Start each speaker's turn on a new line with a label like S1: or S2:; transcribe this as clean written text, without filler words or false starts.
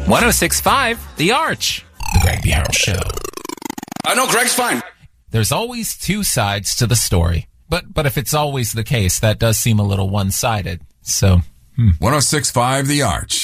S1: 106.5 The Arch. The Greg Biaro Show.
S2: I know Greg's fine.
S1: There's always two sides to the story. But if it's always the case, that does seem a little one-sided. So,
S3: 106.5 The Arch.